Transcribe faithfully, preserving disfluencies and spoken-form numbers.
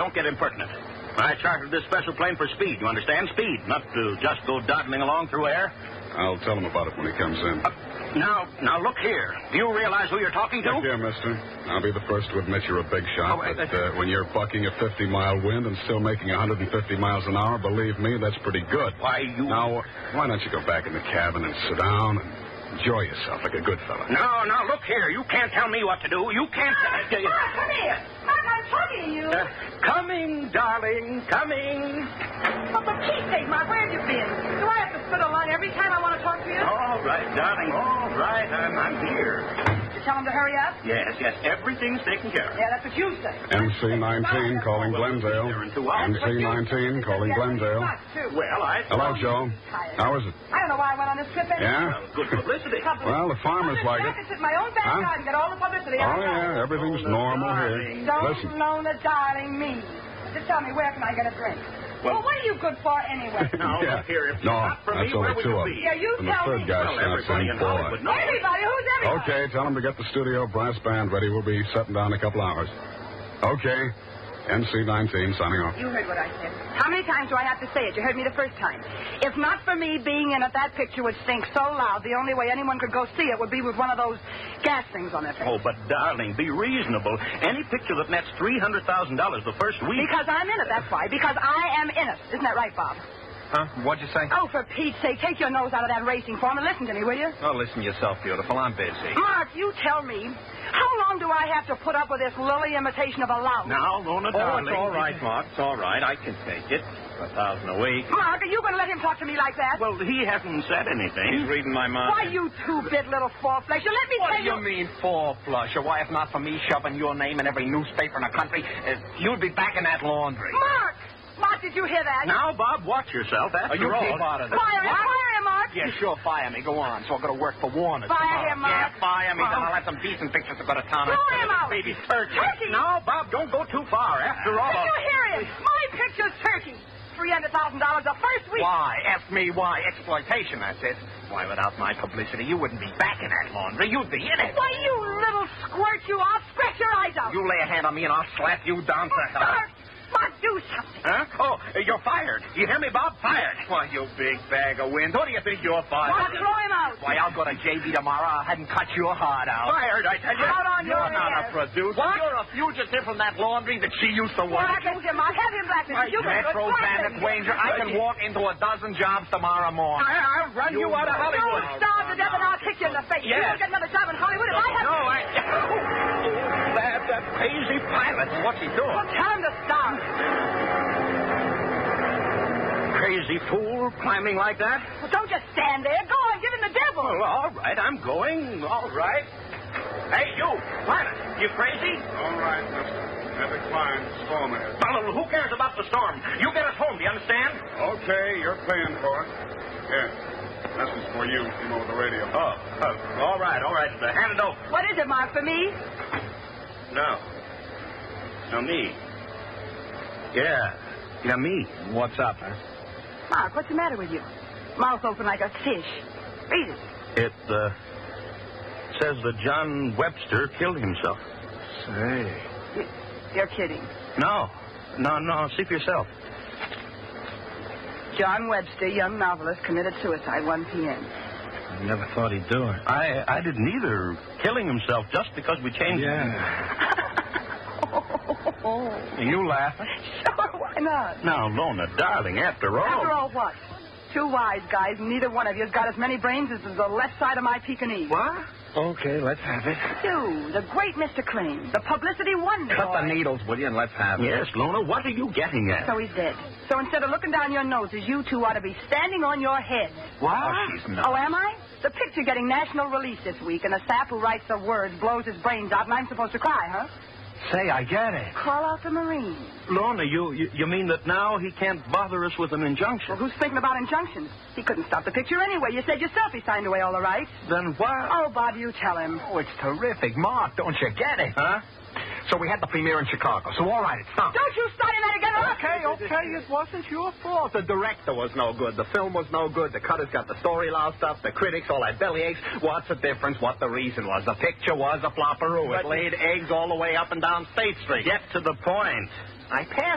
don't get impertinent. I chartered this special plane for speed, you understand? Speed, not to just go dawdling along through air. I'll tell him about it when he comes in. Uh, now, now, look here. Do you realize who you're talking to? Look here, mister. I'll be the first to admit you're a big shot, Oh, but uh, uh, when you're bucking a fifty-mile wind and still making one hundred fifty miles an hour, believe me, that's pretty good. Why, you... Now, why don't you go back in the cabin and sit down and enjoy yourself like a good fella? No, now, look here. You can't tell me what to do. You can't... Mark, Uh, Mark, come here. Mark, I'm talking to you. uh, coming, darling, coming. Oh, for Pete's sake, Mark, where have you been? Do I have to spit a line every time I want to talk to you? All right, darling, all right. I'm, I'm here. You tell him to hurry up? Yes, yes, everything's taken care of. Yeah, that's what you say. M C nineteen calling Glendale. M C nineteen calling Glendale. Well, I... Hello, Joe. How is it? I don't know why I went on this trip anyway. Yeah? Well, good publicity. Well, the farmers like it. I can sit in my own backyard Huh? and get all the publicity. Oh, I know. yeah, everything's normal here. Don't Listen. loan a darling me. Just tell me, where can I get a drink? Well, what are you good for anyway? Now, Yeah. look here, if No, not for that's me, only where would two you of be? them. Yeah, you And the tell third me. guy's Well, not everybody saying in four. Hollywood knows. Everybody? Who's everybody? Okay, tell them to get the studio brass band ready. We'll be setting down in a couple hours. Okay. M C nineteen signing off. You heard what I said. How many times do I have to say it? You heard me the first time. If not for me being in it, that picture would stink so loud, the only way anyone could go see it would be with one of those gas things on their face. Oh, but, darling, be reasonable. Any picture that nets three hundred thousand dollars the first week... Because I'm in it, that's why. Because I am in it. Isn't that right, Bob? Huh? What'd you say? Oh, for Pete's sake, take your nose out of that racing form and listen to me, will you? Oh, listen yourself, beautiful. I'm busy. Mark, you tell me, how long do I have to put up with this lily imitation of a lout? Now, Lona, Oh, darling... it's all right, Mark. It's all right. I can take it. A thousand a week. Mark, are you going to let him talk to me like that? Well, he hasn't said anything. He's reading my mind. Why, you two-bit little four-flesher, let me What tell do you mean, four flusher? Why, if not for me shoving your name in every newspaper in the country, uh, you'd be back in that laundry. Mark! Mark, did you hear that? Now, Bob, watch yourself. After Oh, you all... keep out of this. Fire him, What? fire him, Mark! Yeah, sure, fire me. Go on. So I'm going to work for Warner. Fire tomorrow. him, Mark. Yeah, fire me. Then Oh. I'll have some decent pictures to go to town. Throw instead him of this out. baby turkey. Turkey! Now, Bob, don't go too far. After all... Did you hear him? My picture's turkey. three hundred thousand dollars the first week. Why? Ask me why. Exploitation, that's it. Why, without my publicity, you wouldn't be back in that laundry. You'd be in it. Why, you little squirt, you! I'll scratch your eyes out. You lay a hand on me and I'll slap you down to hell. Mark, Mark, do something. Huh? Oh, you're fired. You hear me, Bob? Fired. Why, you big bag of wind. Who do you think you're fired? Mark, throw him out. Why, I'll go to J B tomorrow. I hadn't cut your heart out. Fired, I tell you. Out on You're your not ear. a producer. What? You're a fugitive from that laundry that she used to work. Mark, hold him. I'll have him back. My You can Metro go Bandit Wanger, I can walk into a dozen jobs tomorrow morning. I, I'll run you, You out of know. Hollywood. You'll starve to death and I'll kick you in the face. You Yes. won't get another job in Hollywood if I have No, to. I... That, that crazy pilot. What's he doing? Well, tell him to stop. Crazy fool climbing like that? Well, don't just stand there. Go on, give him the devil. Well, all right, I'm going. All right. Hey, you, pilot, you crazy? All right, mister. Epic climb. Storm ahead. Well, who cares about the storm? You get us home, do you understand? Okay, you're paying for it. Here. This is for you. Came over the radio. Oh, oh, all right, all right. Uh, hand it over. What is it, Mark, for me? No. No, me. Yeah. Yeah, me. What's up, huh? Mark, what's the matter with you? Mouth open like a fish. Read it. It, uh, says that John Webster killed himself. Say. You- You're kidding. No. No, no. See for yourself. John Webster, young novelist, committed suicide one p.m. I never thought he'd do it. I I didn't either. Killing himself just because we changed... oh, You laughing? sure, why not? Now, Lona, darling, after all... After all, what? Two wise guys, and neither one of you's got as many brains as the left side of my Pekingese. What? Okay, let's have it. You, the great Mister Crane, the publicity wonder. Cut the boy. needles, will you, and let's have it. Yes, Lona, what are you getting at? So he's dead. So instead of looking down your noses, you two ought to be standing on your heads. What? Oh, she's not. Oh, am I? The picture getting national release this week, and the sap who writes the words blows his brains out, and I'm supposed to cry, huh? Say, I get it. Call out the Marines. Lona, you, you you mean that now he can't bother us with an injunction? Well, who's thinking about injunctions? He couldn't stop the picture anyway. You said yourself he signed away all the rights. Then why? Oh, Bob, you tell him. Oh, it's terrific. Mark, don't you get it? Huh? So we had the premiere in Chicago. So, all right, it's done. Don't you start in that again. huh? Okay, okay, it wasn't your fault. The director was no good. The film was no good. The cutters got the story loused up. The critics all had bellyaches. What's the difference? What the reason was? The picture was a flopperoo. It But- laid eggs all the way up and down State Street. Get to the point. I passed